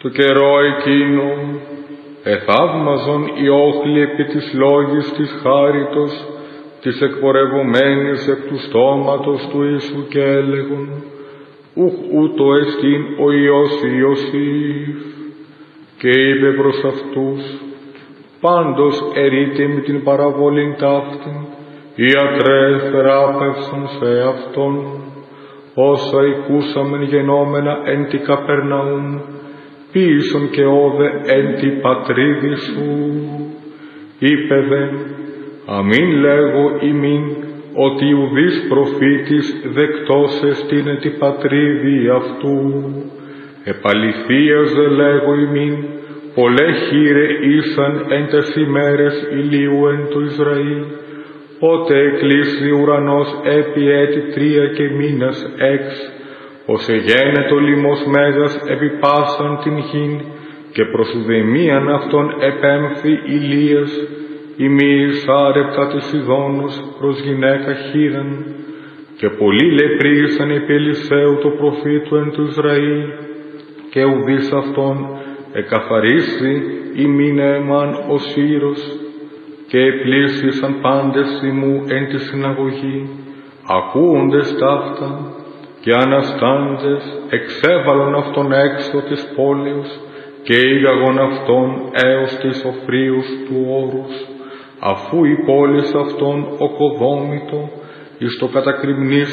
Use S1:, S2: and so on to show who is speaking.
S1: Το καιρό εκείνο εθαύμαζον οι όχλοι επί της λόγης της χάριτος της εκπορευομένης εκ του στόματος του Ιησού και έλεγον «Ουχ ούτω εστίν ο Υιός Ιωσήφ». Και είπε προς αυτούς «Πάντως ερείτε με την παραβολήν ταύτην, ιατρέ θεράπευσον σε αυτόν, όσα οικούσαμεν γενόμενα εν τη Καπερναούμ, ποίησον και όδε εν τη πατρίδη σου». Είπε δε «Αμήν λέγω ημίν, ότι ουδής προφήτης δεκτός εστίνε τη πατρίδη αυτού. Επαληθείας δε λέγω ημίν, πολλέ χείρε ήσαν εν τες ημέρες ηλίου εν το Ισραήλ, ότε εκλείσει ουρανός επί έτη 3 και μήνας 6, ως εγένετο λιμός μέγας επί πάσαν την γην, και προς ουδεμίαν αυτόν επέμφθη ηλίας, ημείς άρεπτα της Ιδώνος προς γυναίκα χείραν, και πολλοί λεπρίσαν επί Ελισαίου το προφήτου εν του Ισραήλ, και ουδείς αυτόν εκαθαρίσει ημίν εμάν ο Σύρος, και επλήσισαν πάντες ημού εν τη συναγωγή, ακούοντες ταύτα, και αναστάντες εξέβαλον αυτόν έξω της πόλεως, και ήγαγον αυτόν έως της Οφρίους του όρους, αφού η πόλης αυτόν οκοδόμητο εις το κατακριμνής